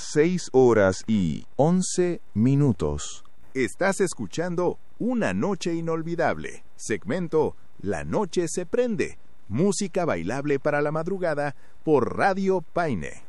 6 horas y 11 minutos. Estás escuchando Una Noche Inolvidable, segmento La Noche se Prende, música bailable para la madrugada por Radio Paine.